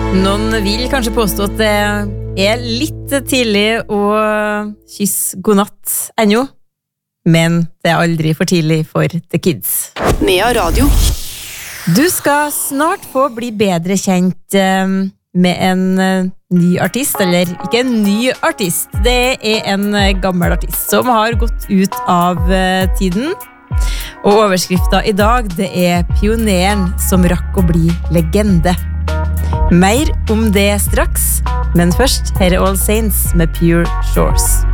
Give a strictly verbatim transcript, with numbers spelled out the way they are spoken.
Noen vil kanskje påstå at det er litt tidlig å kysse godnatt ennå, men det er aldri for tidlig for the kids. Nea Radio. Du skal snart få bli bedre kjent med en ny artist, eller ikke en ny artist, det er en gammel artist som har gått ut av tiden. Og overskriften i dag, det er pioneren som rakk å bli legende. Mer om det straks, men først her er All Saints med Pure Shores.